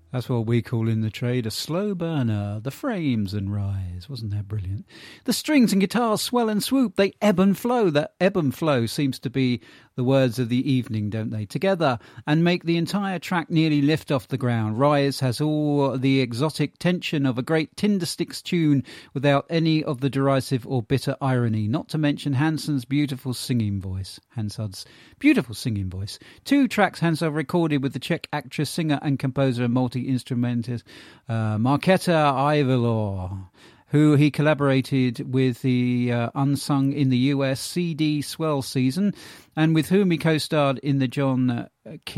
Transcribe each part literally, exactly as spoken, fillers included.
That's what we call in the trade a slow burner. The frames and rise. Wasn't that brilliant? The strings and guitars swell and swoop. They ebb and flow. That ebb and flow seems to be the words of the evening, don't they? Together and make the entire track nearly lift off the ground. Rise has all the exotic tension of a great Tindersticks tune without any of the derisive or bitter irony, not to mention Hansen's beautiful singing voice. Hansard's beautiful singing voice. Two tracks Hansard recorded with the Czech actress, singer and composer and multi-instrumentist uh, Markéta Ivalor, who he collaborated with the uh, Unsung in the U S C D Swell season, and with whom he co-starred in the John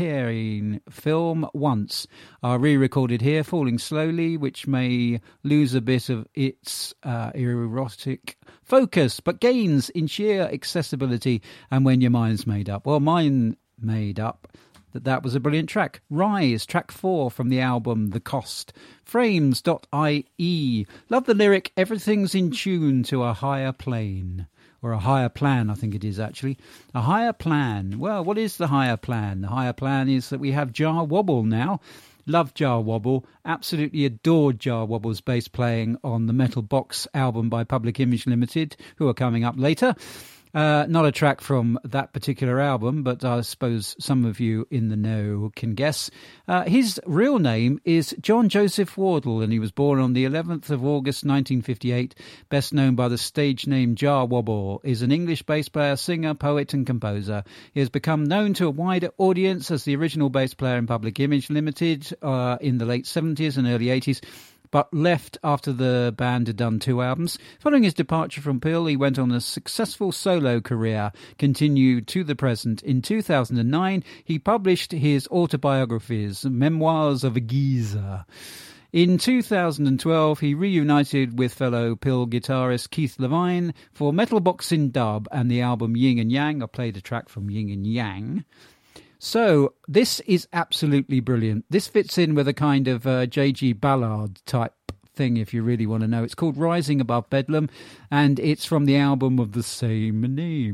Keane film Once, are re-recorded here, Falling Slowly, which may lose a bit of its uh, erotic focus, but gains in sheer accessibility and When Your Mind's Made Up. Well, mine made up that that was a brilliant track. Rise, track four from the album The Cost. Frames dot I E. Love the lyric, everything's in tune to a higher plane. Or a higher plan, I think it is actually. A higher plan. Well, what is the higher plan? The higher plan is that we have Jah Wobble now. Love Jah Wobble. Absolutely adored Jah Wobble's bass playing on the Metal Box album by Public Image Limited, who are coming up later. Uh, not a track from that particular album, but I suppose some of you in the know can guess. Uh, his real name is John Joseph Wardle, and he was born on the eleventh of August nineteen fifty-eight, best known by the stage name Jah Wobble, is an English bass player, singer, poet and composer. He has become known to a wider audience as the original bass player in Public Image Limited uh, in the late seventies and early eighties, but left after the band had done two albums. Following his departure from Peel, he went on a successful solo career, continued to the present. In two thousand nine, he published his autobiographies, Memoirs of a Geezer. In two thousand twelve, he reunited with fellow Peel guitarist Keith Levine for Metal Box in Dub and the album Yin and Yang. I played a track from Yin and Yang. So this is absolutely brilliant. This fits in with a kind of uh, J G Ballard type thing, if you really want to know. It's called Rising Above Bedlam, and it's from the album of the same name.